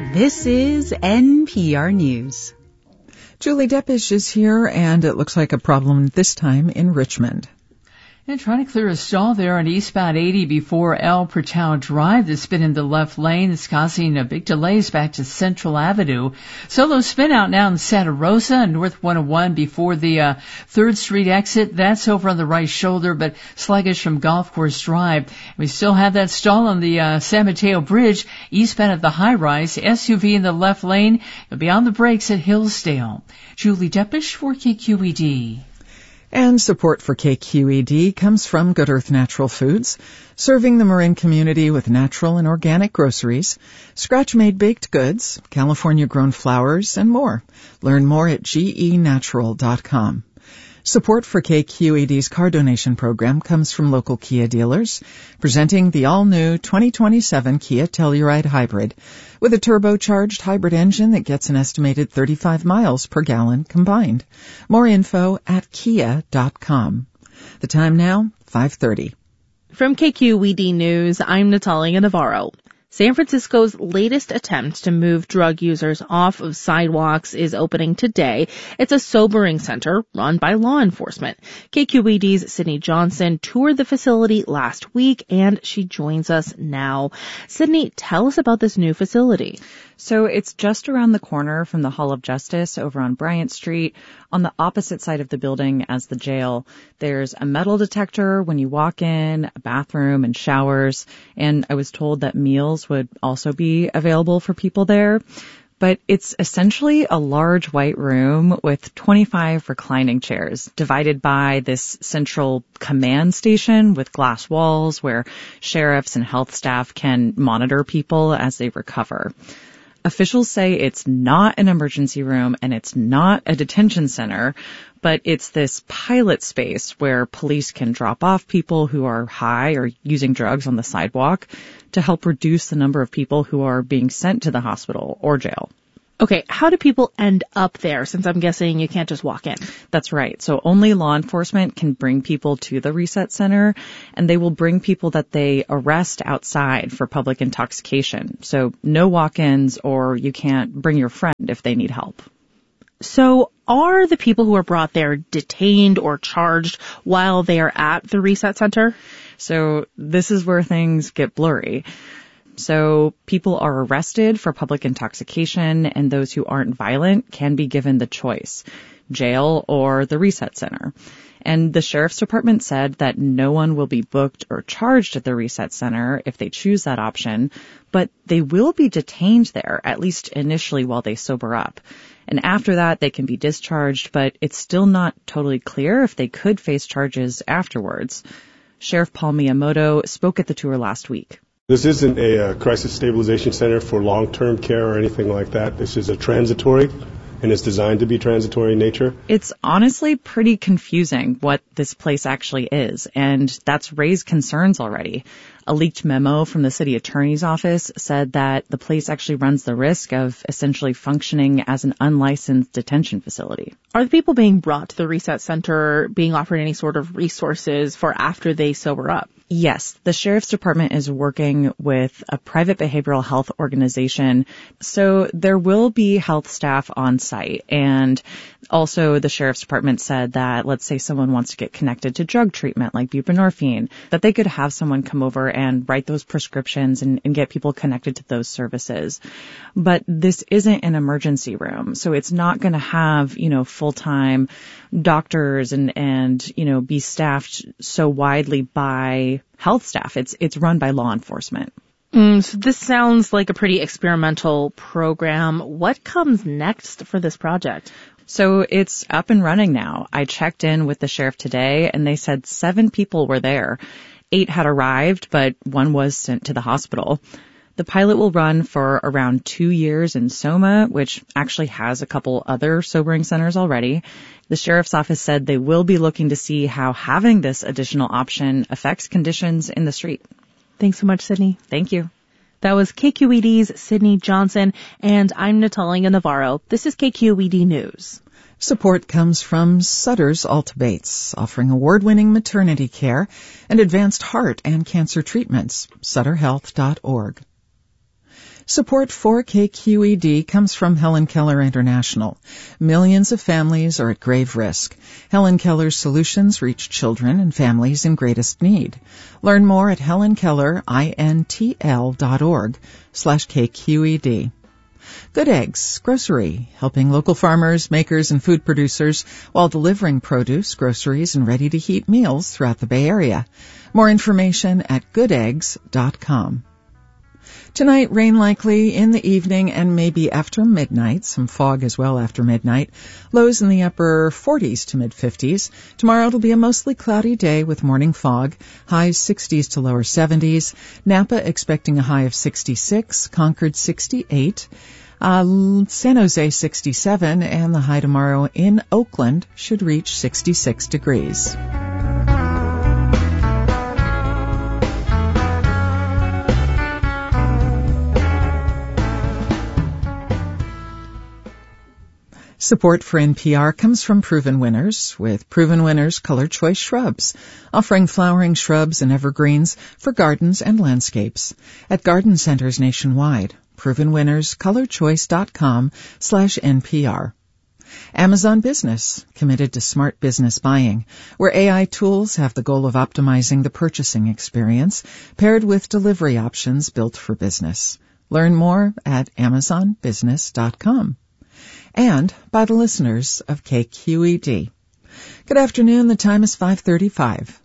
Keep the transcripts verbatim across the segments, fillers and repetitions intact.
This is N P R News. Julie Deppish is here, and it looks like a problem this time in Richmond. And trying to clear a stall there on eastbound eighty before El Protao Drive that's been in the left lane. It's causing a big delays back to Central Avenue. Solo spin out now in Santa Rosa and North one oh one before the uh, third Street exit. That's over on the right shoulder, but sluggish from Golf Course Drive. We still have that stall on the uh, San Mateo Bridge eastbound at the high rise. S U V in the left lane. You'll be on the brakes at Hillsdale. Julie Deppish for K Q E D. And support for K Q E D comes from Good Earth Natural Foods, serving the Marin community with natural and organic groceries, scratch-made baked goods, California-grown flowers, and more. Learn more at G E natural dot com. Support for K Q E D's car donation program comes from local Kia dealers, presenting the all-new twenty twenty-seven Kia Telluride Hybrid with a turbocharged hybrid engine that gets an estimated thirty-five miles per gallon combined. More info at kia dot com. The time now, five thirty. From K Q E D News, I'm Natalia Navarro. San Francisco's latest attempt to move drug users off of sidewalks is opening today. It's a sobering center run by law enforcement. K Q E D's Sydney Johnson toured the facility last week, and she joins us now. Sydney, tell us about this new facility. So it's just around the corner from the Hall of Justice over on Bryant Street, on the opposite side of the building as the jail. There's a metal detector when you walk in, a bathroom and showers, and I was told that meals would also be available for people there. But it's essentially a large white room with twenty-five reclining chairs divided by this central command station with glass walls where sheriffs and health staff can monitor people as they recover. Officials say it's not an emergency room and it's not a detention center, but it's this pilot space where police can drop off people who are high or using drugs on the sidewalk to help reduce the number of people who are being sent to the hospital or jail. Okay, how do people end up there, since I'm guessing you can't just walk in? That's right. So only law enforcement can bring people to the Reset Center, and they will bring people that they arrest outside for public intoxication. So no walk-ins, or you can't bring your friend if they need help. So are the people who are brought there detained or charged while they are at the Reset Center? So this is where things get blurry. So people are arrested for public intoxication, and those who aren't violent can be given the choice, jail or the Reset Center. And the Sheriff's Department said that no one will be booked or charged at the Reset Center if they choose that option, but they will be detained there, at least initially while they sober up. And after that, they can be discharged, but it's still not totally clear if they could face charges afterwards. Sheriff Paul Miyamoto spoke at the tour last week. This isn't a uh, crisis stabilization center for long-term care or anything like that. This is a transitory, and it's designed to be transitory in nature. It's honestly pretty confusing what this place actually is, and that's raised concerns already. A leaked memo from the city attorney's office said that the place actually runs the risk of essentially functioning as an unlicensed detention facility. Are the people being brought to the Reset Center being offered any sort of resources for after they sober up? Yes, the Sheriff's Department is working with a private behavioral health organization, so there will be health staff on site. And also the Sheriff's Department said that, let's say someone wants to get connected to drug treatment like buprenorphine, that they could have someone come over and write those prescriptions and, and get people connected to those services. But this isn't an emergency room, so it's not going to have, you know, full-time doctors and, and, you know, be staffed so widely by health staff. It's, it's run by law enforcement. Mm, so this sounds like a pretty experimental program. What comes next for this project? So it's up and running now. I checked in with the sheriff today, and they said seven people were there. Eight had arrived, but one was sent to the hospital. The pilot will run for around two years in Soma, which actually has a couple other sobering centers already. The sheriff's office said they will be looking to see how having this additional option affects conditions in the street. Thanks so much, Sydney. Thank you. That was K Q E D's Sydney Johnson, and I'm Natalia Navarro. This is K Q E D News. Support comes from Sutter's Altabates, offering award-winning maternity care and advanced heart and cancer treatments. sutter health dot org. Support for K Q E D comes from Helen Keller International. Millions of families are at grave risk. Helen Keller's solutions reach children and families in greatest need. Learn more at helenkellerintl.org slash KQED. Good Eggs Grocery, helping local farmers, makers, and food producers while delivering produce, groceries, and ready-to-heat meals throughout the Bay Area. More information at good eggs dot com. Tonight, rain likely in the evening and maybe after midnight. Some fog as well after midnight. Lows in the upper forties to mid-fifties. Tomorrow it'll be a mostly cloudy day with morning fog. Highs sixties to lower seventies. Napa expecting a high of sixty-six. Concord sixty-eight. Uh, San Jose sixty-seven. And the high tomorrow in Oakland should reach sixty-six degrees. Support for N P R comes from Proven Winners, with Proven Winners Color Choice Shrubs, offering flowering shrubs and evergreens for gardens and landscapes at garden centers nationwide. Proven Winners Color Choice dot com slash N P R. Amazon Business, committed to smart business buying, where A I tools have the goal of optimizing the purchasing experience, paired with delivery options built for business. Learn more at Amazon Business dot com. And by the listeners of K Q E D. Good afternoon. The time is five thirty-five.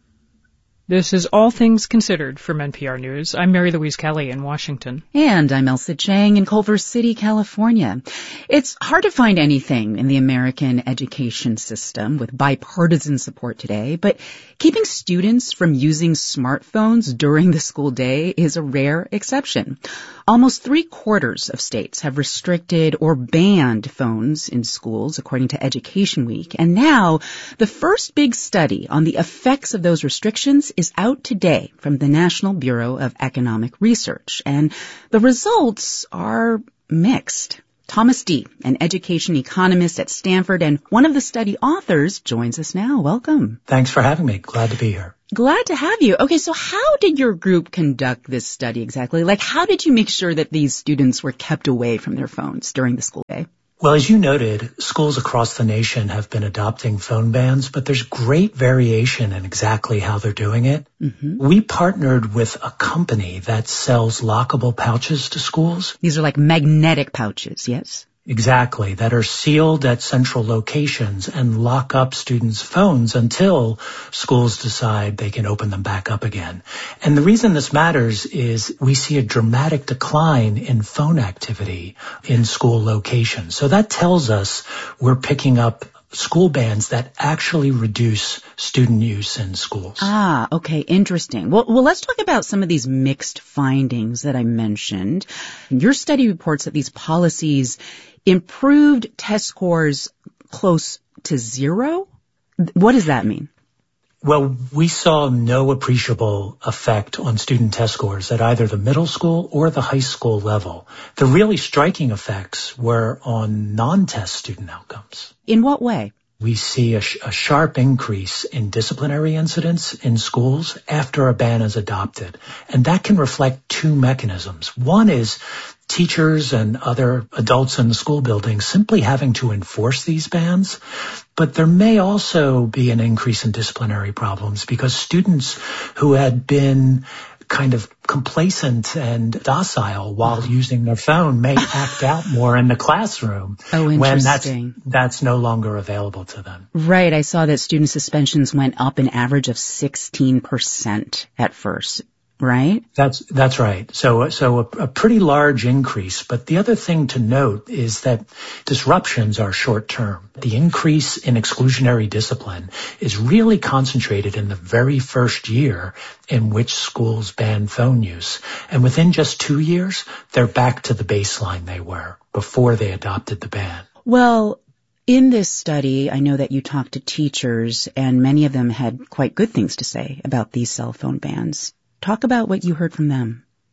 This is All Things Considered from N P R News. I'm Mary Louise Kelly in Washington. And I'm Elsa Chang in Culver City, California. It's hard to find anything in the American education system with bipartisan support today, but keeping students from using smartphones during the school day is a rare exception. Almost three quarters of states have restricted or banned phones in schools, according to Education Week. And now, the first big study on the effects of those restrictions is out today from the National Bureau of Economic Research. And the results are mixed. Thomas Dee, an education economist at Stanford and one of the study authors, joins us now. Welcome. Thanks for having me. Glad to be here. Glad to have you. Okay, so how did your group conduct this study exactly? Like, how did you make sure that these students were kept away from their phones during the school day? Well, as you noted, schools across the nation have been adopting phone bans, but there's great variation in exactly how they're doing it. Mm-hmm. We partnered with a company that sells lockable pouches to schools. These are like magnetic pouches, yes? Exactly, that are sealed at central locations and lock up students' phones until schools decide they can open them back up again. And the reason this matters is we see a dramatic decline in phone activity in school locations. So that tells us we're picking up school bans that actually reduce student use in schools. Ah, okay, interesting. Well, well, let's talk about some of these mixed findings that I mentioned. Your study reports that these policies improved test scores close to zero? What does that mean? Well, we saw no appreciable effect on student test scores at either the middle school or the high school level. The really striking effects were on non-test student outcomes. In what way? We see a, sh- a sharp increase in disciplinary incidents in schools after a ban is adopted. And that can reflect two mechanisms. One is teachers and other adults in the school building simply having to enforce these bans. But there may also be an increase in disciplinary problems because students who had been kind of complacent and docile while using their phone may act out more in the classroom oh, when that's, that's no longer available to them. Right. I saw that student suspensions went up an average of sixteen percent at first. Right? That's, that's right. So, so a, a pretty large increase. But the other thing to note is that disruptions are short term. The increase in exclusionary discipline is really concentrated in the very first year in which schools ban phone use. And within just two years, they're back to the baseline they were before they adopted the ban. Well, in this study, I know that you talked to teachers and many of them had quite good things to say about these cell phone bans. Talk about what you heard from them.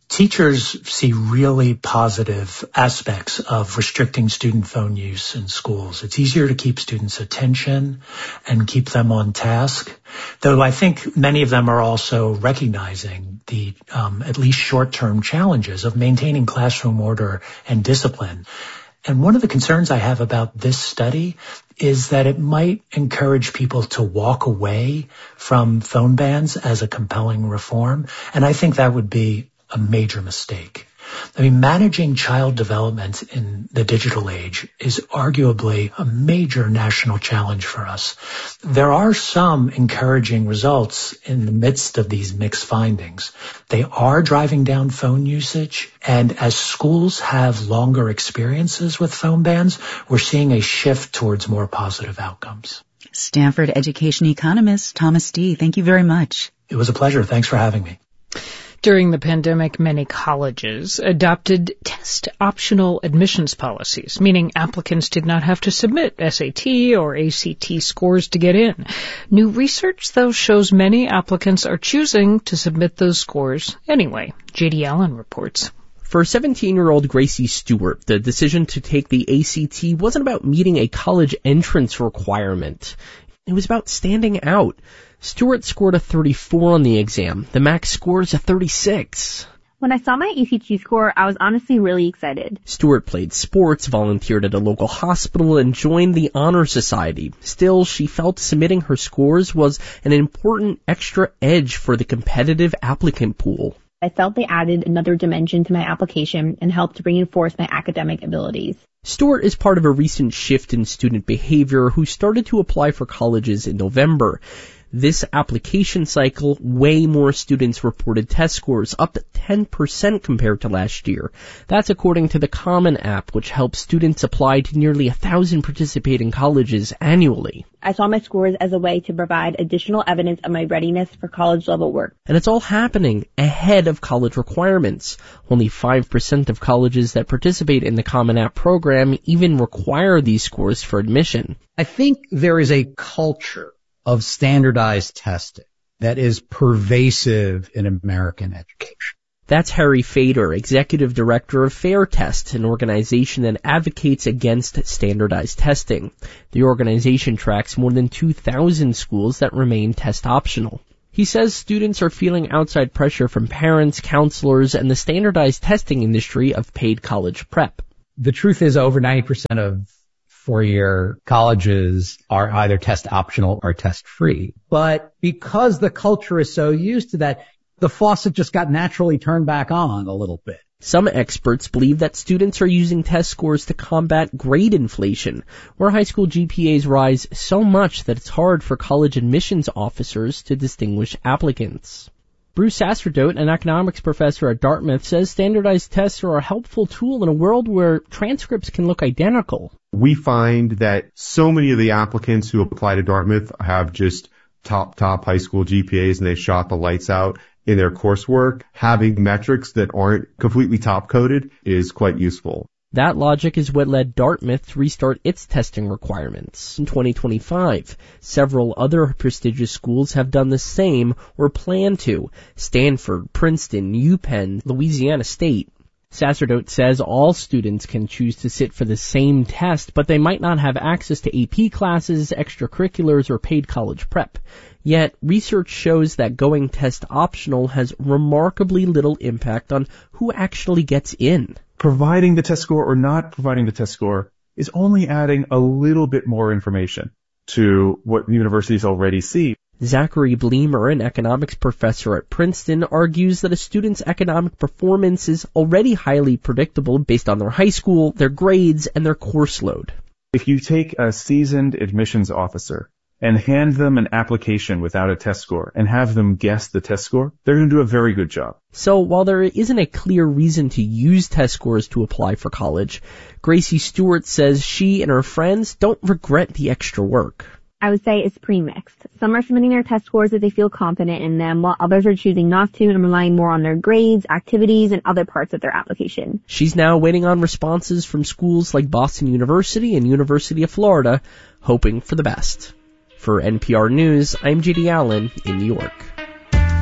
Teachers see really positive aspects of restricting student phone use in schools. It's easier to keep students' attention and keep them on task, though I think many of them are also recognizing the um, at least short-term challenges of maintaining classroom order and discipline. And one of the concerns I have about this study is that it might encourage people to walk away from phone bans as a compelling reform, and I think that would be a major mistake. I mean, managing child development in the digital age is arguably a major national challenge for us. There are some encouraging results in the midst of these mixed findings. They are driving down phone usage, and as schools have longer experiences with phone bans, we're seeing a shift towards more positive outcomes. Stanford education economist Thomas Dee, thank you very much. It was a pleasure. Thanks for having me. During the pandemic, many colleges adopted test-optional admissions policies, meaning applicants did not have to submit S A T or A C T scores to get in. New research, though, shows many applicants are choosing to submit those scores anyway. J D Allen reports. For seventeen-year-old Gracie Stewart, the decision to take the A C T wasn't about meeting a college entrance requirement. It was about standing out. Stewart scored a thirty-four on the exam. The max score is a thirty-six. When I saw my A C T score, I was honestly really excited. Stewart played sports, volunteered at a local hospital, and joined the Honor Society. Still, she felt submitting her scores was an important extra edge for the competitive applicant pool. I felt they added another dimension to my application and helped reinforce my academic abilities. Stewart is part of a recent shift in student behavior who started to apply for colleges in November. This application cycle, way more students reported test scores, up ten percent compared to last year. That's according to the Common App, which helps students apply to nearly a thousand participating colleges annually. I saw my scores as a way to provide additional evidence of my readiness for college-level work. And it's all happening ahead of college requirements. Only five percent of colleges that participate in the Common App program even require these scores for admission. I think there is a culture of standardized testing that is pervasive in American education. That's Harry Fader, Executive Director of Fair Test, an organization that advocates against standardized testing. The organization tracks more than two thousand schools that remain test optional. He says students are feeling outside pressure from parents, counselors, and the standardized testing industry of paid college prep. The truth is over ninety percent of four-year colleges are either test optional or test free. But because the culture is so used to that, the faucet just got naturally turned back on a little bit. Some experts believe that students are using test scores to combat grade inflation, where high school G P As rise so much that it's hard for college admissions officers to distinguish applicants. Bruce Sacerdote, an economics professor at Dartmouth, says standardized tests are a helpful tool in a world where transcripts can look identical. We find that so many of the applicants who apply to Dartmouth have just top, top high school G P As and they shot the lights out in their coursework. Having metrics that aren't completely top-coded is quite useful. That logic is what led Dartmouth to restart its testing requirements in twenty twenty-five. Several other prestigious schools have done the same or plan to. Stanford, Princeton, UPenn, Louisiana State. Sacerdote says all students can choose to sit for the same test, but they might not have access to A P classes, extracurriculars, or paid college prep. Yet, research shows that going test optional has remarkably little impact on who actually gets in. Providing the test score or not providing the test score is only adding a little bit more information to what universities already see. Zachary Bleemer, an economics professor at Princeton, argues that a student's economic performance is already highly predictable based on their high school, their grades, and their course load. If you take a seasoned admissions officer and hand them an application without a test score and have them guess the test score, they're going to do a very good job. So while there isn't a clear reason to use test scores to apply for college, Gracie Stewart says she and her friends don't regret the extra work. I would say it's pre-mixed. Some are submitting their test scores if they feel confident in them, while others are choosing not to and relying more on their grades, activities, and other parts of their application. She's now waiting on responses from schools like Boston University and University of Florida, hoping for the best. For N P R News, I'm J D Allen in New York.